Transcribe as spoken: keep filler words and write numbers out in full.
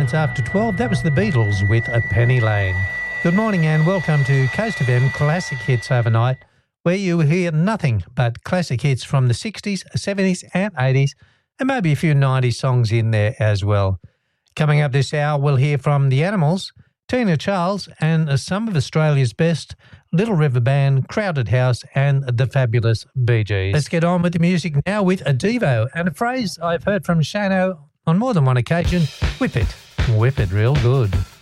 minutes after twelve. That was the Beatles with A Penny Lane. Good morning and welcome to Coast F M Classic Hits Overnight, where you hear nothing but classic hits from the sixties, seventies and eighties, and maybe a few nineties songs in there as well. Coming up this hour, we'll hear from The Animals, Tina Charles, and some of Australia's best, Little River Band, Crowded House, and the fabulous Bee Gees. Let's get on with the music now with a Devo, and a phrase I've heard from Shano on more than one occasion: whip it, whip it real good.